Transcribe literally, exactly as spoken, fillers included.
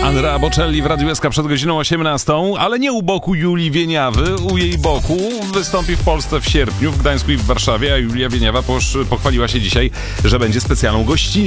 Andrea Bocelli w Radiu S K przed godziną osiemnastą, ale nie u boku Julii Wieniawy. U jej boku wystąpi w Polsce w sierpniu, w Gdańsku i w Warszawie, a Julia Wieniawa pochwaliła się dzisiaj, że będzie specjalną gościnią